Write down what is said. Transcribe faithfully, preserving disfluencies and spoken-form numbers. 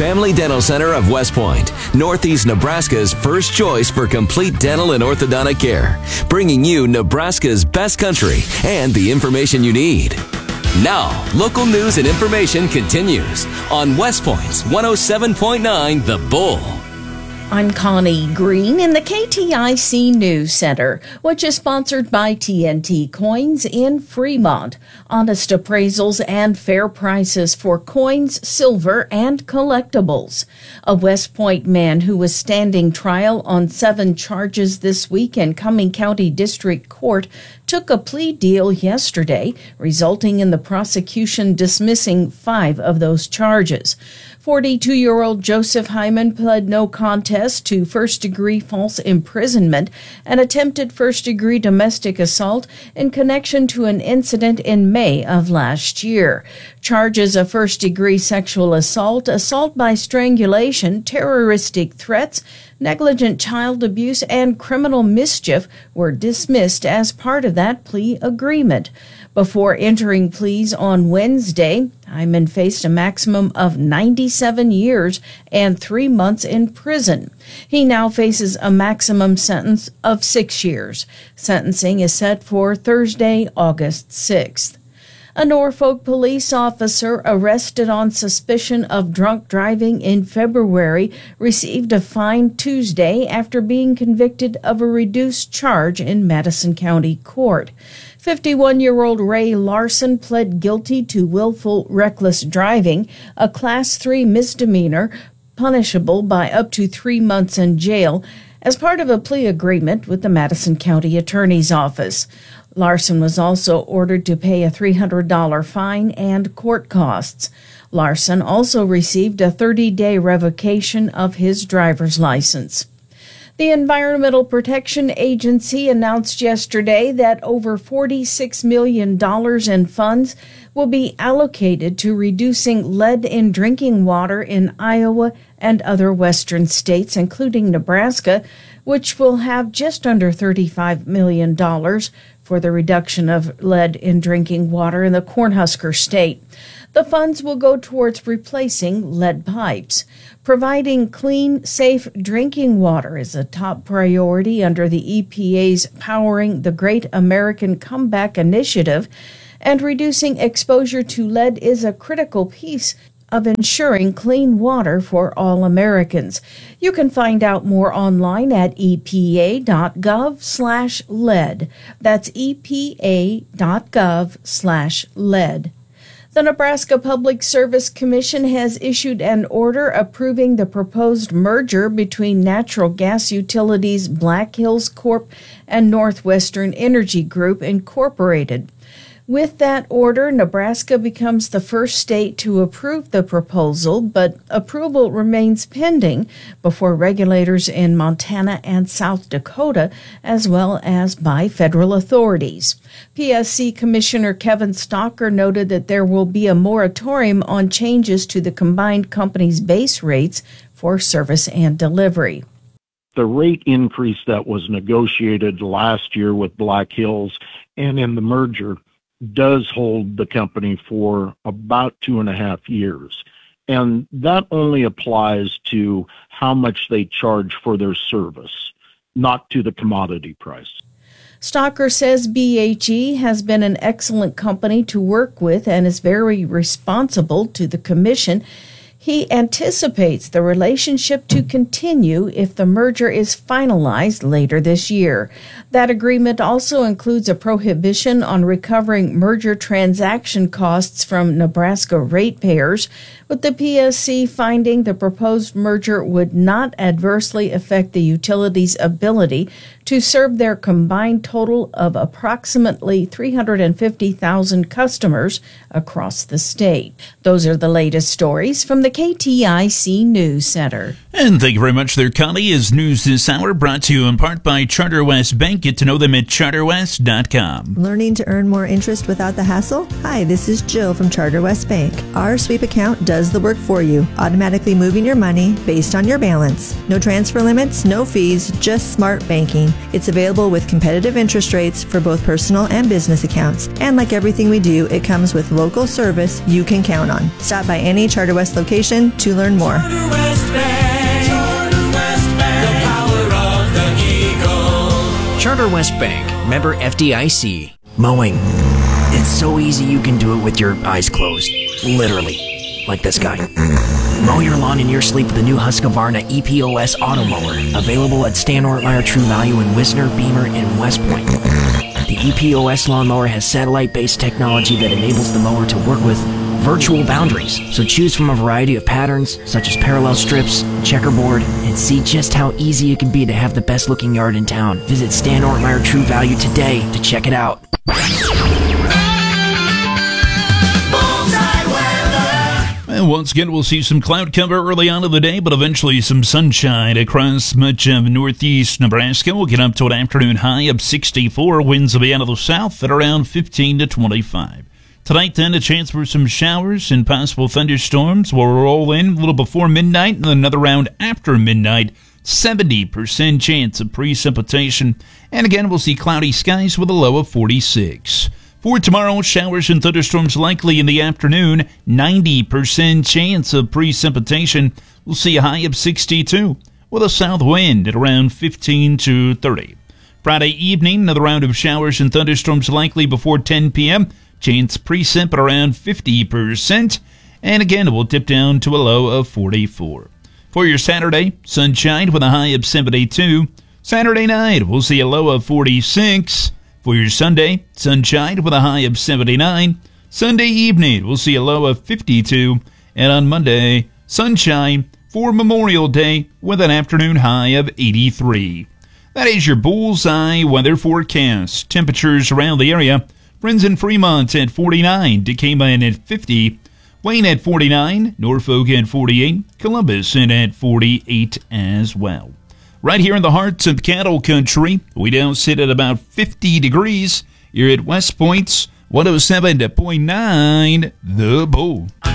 Family Dental Center of West Point, Northeast Nebraska's first choice for complete dental and orthodontic care, bringing you Nebraska's best country and the information you need. Now, local news and information continues on West Point's one oh seven point nine The Bull. I'm Connie Green in the K T I C News Center, which is sponsored by T N T Coins in Fremont. Honest appraisals and fair prices for coins, silver, and collectibles. A West Point man who was standing trial on seven charges this week in Cumming County District Court took a plea deal yesterday, resulting in the prosecution dismissing five of those charges. forty-two-year-old Joseph Hyman pled no contest to first-degree false imprisonment and attempted first-degree domestic assault in connection to an incident in May of last year. Charges of first-degree sexual assault, assault by strangulation, terroristic threats, negligent child abuse, and criminal mischief were dismissed as part of that plea agreement. Before entering pleas on Wednesday, Hyman faced a maximum of ninety-seven years and three months in prison. He now faces a maximum sentence of six years. Sentencing is set for Thursday, August sixth. A Norfolk police officer arrested on suspicion of drunk driving in February received a fine Tuesday after being convicted of a reduced charge in Madison County Court. fifty-one-year-old Ray Larson pled guilty to willful reckless driving, a Class three misdemeanor punishable by up to three months in jail, as part of a plea agreement with the Madison County Attorney's Office. Larson was also ordered to pay a three hundred dollars fine and court costs. Larson also received a thirty-day revocation of his driver's license. The Environmental Protection Agency announced yesterday that over forty-six million dollars in funds will be allocated to reducing lead in drinking water in Iowa and other western states, including Nebraska, which will have just under thirty-five million dollars for the reduction of lead in drinking water in the Cornhusker State. The funds will go towards replacing lead pipes. Providing clean, safe drinking water is a top priority under the E P A's Powering the Great American Comeback initiative, and reducing exposure to lead is a critical piece of ensuring clean water for all Americans. You can find out more online at epa.gov slash lead. That's epa.gov slash lead. The Nebraska Public Service Commission has issued an order approving the proposed merger between natural gas utilities Black Hills Corp and Northwestern Energy Group, Incorporated. With that order, Nebraska becomes the first state to approve the proposal, but approval remains pending before regulators in Montana and South Dakota, as well as by federal authorities. P S C Commissioner Kevin Stocker noted that there will be a moratorium on changes to the combined company's base rates for service and delivery. The rate increase that was negotiated last year with Black Hills and in the merger does hold the company for about two and a half years. And that only applies to how much they charge for their service, not to the commodity price. Stocker says B H E has been an excellent company to work with and is very responsible to the commission. He anticipates the relationship to continue if the merger is finalized later this year. That agreement also includes a prohibition on recovering merger transaction costs from Nebraska ratepayers, with the P S C finding the proposed merger would not adversely affect the utility's ability to serve their combined total of approximately three hundred fifty thousand customers across the state. Those are the latest stories from the K T I C News Center. And thank you very much there, Connie. Is News This Hour brought to you in part by Charter West Bank. Get to know them at charter west dot com. Learning to earn more interest without the hassle? Hi, this is Jill from Charter West Bank. Our sweep account does the work for you, automatically moving your money based on your balance. No transfer limits, no fees, just smart banking. It's available with competitive interest rates for both personal and business accounts. And like everything we do, it comes with local service you can count on. Stop by any Charter West location information to learn more. Charter West Bank. Charter West Bank. The power of the Eagle. Charter West Bank, member F D I C. Mowing. It's so easy you can do it with your eyes closed. Literally. Like this guy. Mow your lawn in your sleep with the new Husqvarna E P O S Auto Mower. Available at Stan Ortmeyer True Value in Wisner, Beamer, and West Point. The E P O S lawnmower has satellite-based technology that enables the mower to work with virtual boundaries. So choose from a variety of patterns, such as parallel strips, checkerboard, and see just how easy it can be to have the best-looking yard in town. Visit Stan Ortmeyer True Value today to check it out. And once again, we'll see some cloud cover early on in the day, but eventually some sunshine across much of northeast Nebraska. We'll get up to an afternoon high of sixty-four. Winds will be out of the south at around fifteen to twenty-five. Tonight, then, a chance for some showers and possible thunderstorms will roll in a little before midnight and then another round after midnight. seventy percent chance of precipitation. And again, we'll see cloudy skies with a low of forty-six. For tomorrow, showers and thunderstorms likely in the afternoon. ninety percent chance of precipitation. We'll see a high of sixty-two with a south wind at around fifteen to thirty. Friday evening, another round of showers and thunderstorms likely before ten p.m. Chance precip at around fifty percent. And again, it will dip down to a low of forty-four. For your Saturday, sunshine with a high of seventy-two. Saturday night, we'll see a low of forty-six. For your Sunday, sunshine with a high of seventy-nine. Sunday evening, we'll see a low of fifty-two. And on Monday, sunshine for Memorial Day with an afternoon high of eighty-three. That is your bullseye weather forecast. Temperatures around the area. Friends in Fremont at forty-nine. Decatur at fifty. Wayne at forty-nine. Norfolk at forty-eight. Columbus at forty-eight as well. Right here in the heart of cattle country, we now sit at about fifty degrees. You're at West Point's one oh seven point nine The Bull.